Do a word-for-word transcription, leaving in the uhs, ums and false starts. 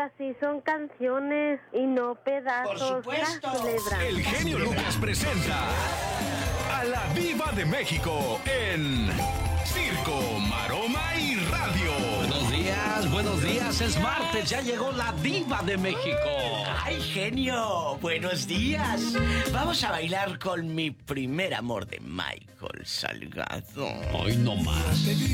así son canciones y no pedazos. Por supuesto. El genio Lucas presenta a la Diva de México en Circo, Maroma y Radio. Buenos días, buenos días. Es martes, ya llegó la Diva de México. ¡Ay, genio! ¡Buenos días! Vamos a bailar con mi primer amor de Michael Salgado. Hoy no más.